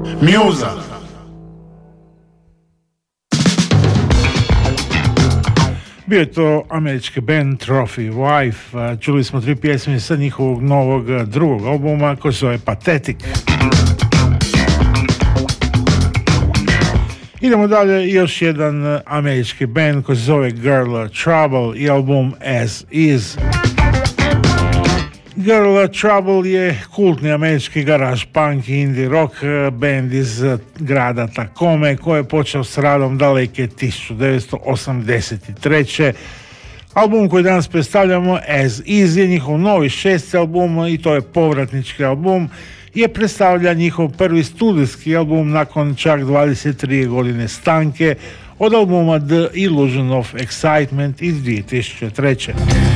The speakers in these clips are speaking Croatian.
Mjuza. Bio je to američki band Trophy Wife. Čuli smo 3 pjesme sa njihovog novog drugog albuma koji se zove Pathetic. Idemo dalje, još jedan američki band koji se zove Girl Trouble i album As Is. Girl Trouble je kultni američki garage punk i indie rock band iz grada Tacome koji je počeo s radom daleke 1983. Album koji danas predstavljamo, As Is, je njihov novi 6. album i to je povratnički album, je predstavlja njihov prvi studijski album nakon čak 23 godine stanke od albuma The Illusion of Excitement iz 2003.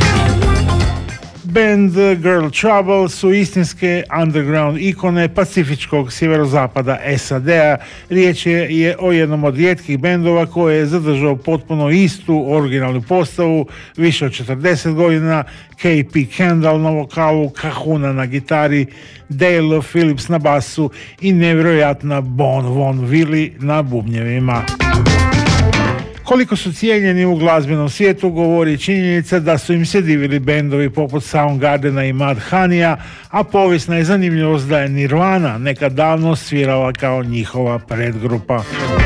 Band Girl Trouble su istinske underground ikone pacifičkog sjeverozapada SAD-a. Riječ je o jednom od rijetkih bendova koji je zadržao potpuno istu originalnu postavu više od 40 godina. KP Kendall na vokalu, Kahuna na gitari, Dale Phillips na basu i nevjerojatna Bon Von Willi na bubnjevima. Koliko su cijenjeni u glazbenom svijetu govori činjenica da su im se divili bendovi poput Soundgardena i Mudhoneyja, a povijesna je zanimljivost da je Nirvana nekad davno svirala kao njihova predgrupa.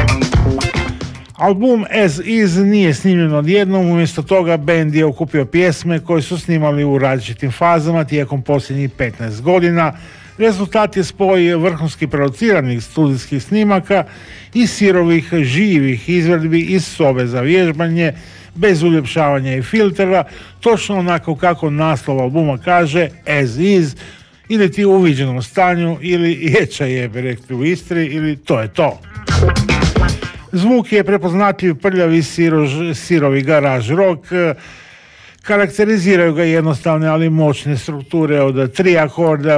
Album As Is nije snimljen odjednom, umjesto toga bend je okupio pjesme koje su snimali u različitim fazama tijekom posljednjih 15 godina. Rezultat je spoj vrhunski produciranih studijskih snimaka i sirovih živih izvedbi iz sobe za vježbanje, bez uljepšavanja i filtera, točno onako kako naslov albuma kaže, As Is, ili ti u uviđenom stanju, ili ječa je, bi rekli u Istri, ili to je to. Zvuk je prepoznatljiv, prljavi sirovi garaž rock, karakteriziraju ga jednostavne ali moćne strukture od 3 akorda,